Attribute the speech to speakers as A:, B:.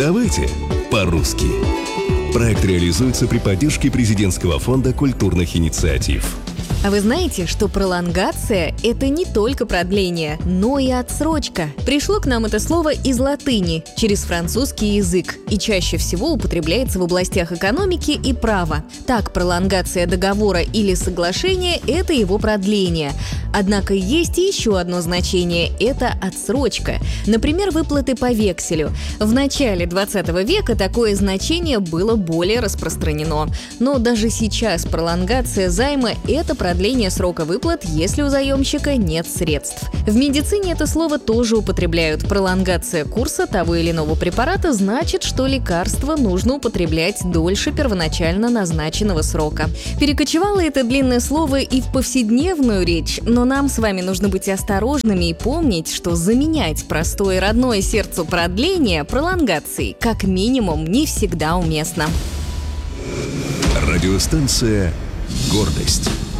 A: Давайте по-русски. Проект реализуется при поддержке Президентского фонда культурных инициатив.
B: А вы знаете, что пролонгация – это не только продление, но и отсрочка? Пришло к нам это слово из латыни, через французский язык, и чаще всего употребляется в областях экономики и права. Так, пролонгация договора или соглашения – это его продление. Однако есть и еще одно значение – это отсрочка. Например, выплаты по векселю. В начале 20 века такое значение было более распространено. Но даже сейчас пролонгация займа – это продление срока выплат, если у заемщика нет средств. В медицине это слово тоже употребляют. Пролонгация курса того или иного препарата значит, что лекарство нужно употреблять дольше первоначально назначенного срока. Перекочевало это длинное слово и в повседневную речь, но нам с вами нужно быть осторожными и помнить, что заменять простое родное сердцу продление пролонгацией как минимум не всегда уместно.
A: Радиостанция «Гордость».